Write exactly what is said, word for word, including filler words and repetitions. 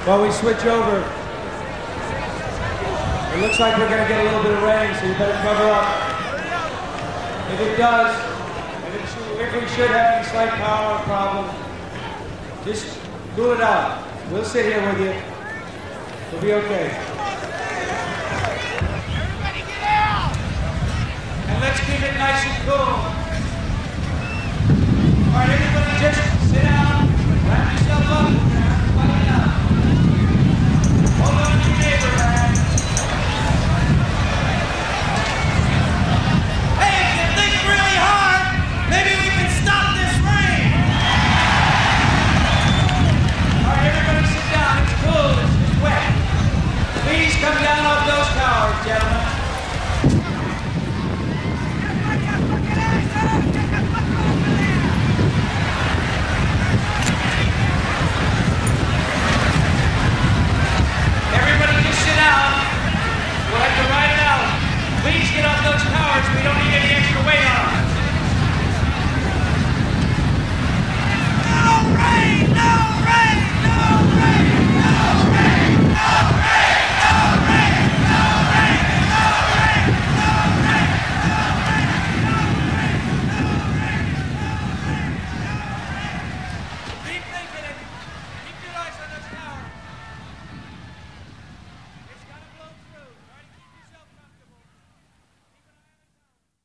While we switch over, it looks like we're going to get a little bit of rain, so you better cover up. If it does, if, it should, if we should have any slight power problem, just cool it out. We'll sit here with you. We'll be okay. Everybody get out! And let's keep it nice and cool. All right, everybody just